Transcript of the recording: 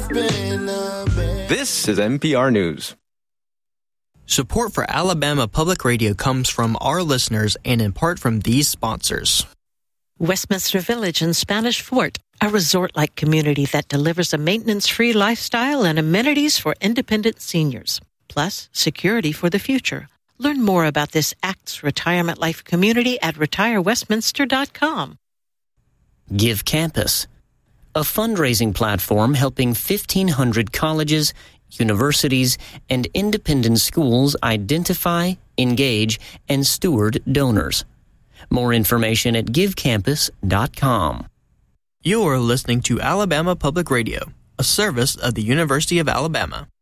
This is NPR News. Support for Alabama Public Radio comes from our listeners and in part from these sponsors. Westminster Village in Spanish Fort, a resort-like community that delivers a maintenance-free lifestyle and amenities for independent seniors, plus security for the future. Learn more about this ACTS retirement life community at retirewestminster.com. Give Campus, a fundraising platform helping 1,500 colleges, universities, and independent schools identify, engage, and steward donors. More information at givecampus.com. You're listening to Alabama Public Radio, a service of the University of Alabama.